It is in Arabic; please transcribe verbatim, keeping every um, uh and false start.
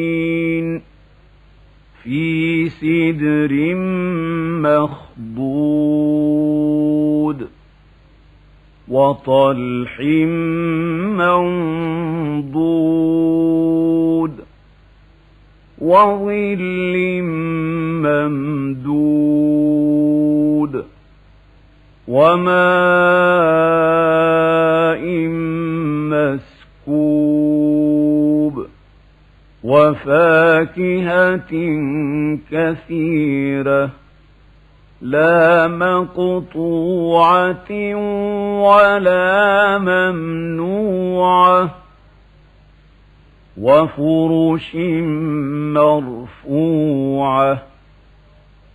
في سدر مخضود وطلح منضود وظل ممدود وماء مسكوب وفاكهة كثيرة لا مقطوعة ولا ممنوعة وفرش مرفوعة